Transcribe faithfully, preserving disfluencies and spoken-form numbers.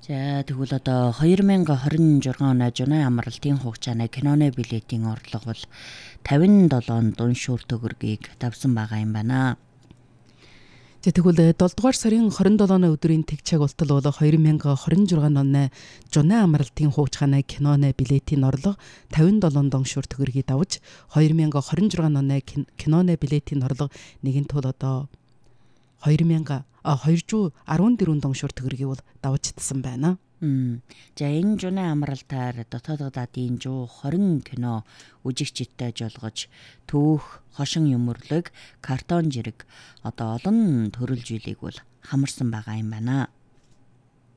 За тэгвэл одоо хоёр мянга хорин жургаан оны Жунаа амралтын хугацааны киноны билетийн орлого бол тавин долоон дуншуур төгрөгийг давсан байгаа юм байна. За тэгвэл долоо дугаар сарын хорин долооны өдрийн тэг чагуултал бол хоёр мянга хорин жургаан оны Жунаа амралтын хугацааны киноны билетийн орлого тавин долоон дуншуур төгрөгийг давж хоёр мянга хорин жургаан оны киноны билетийн орлого нэгэн тул одоо хоёр мянга хоёрдугаар арван дөрвөн дуншуур төгрөгийг бол давжтсан байна. За энэ Жунаа амралтаар дотоод гадаадын хорин кино үжигчдтэй жолгож түүх, хошин юмөрлөг, картон жирэг одоо олон төрөл зүйлийг бол хамарсан байгаа юм байна.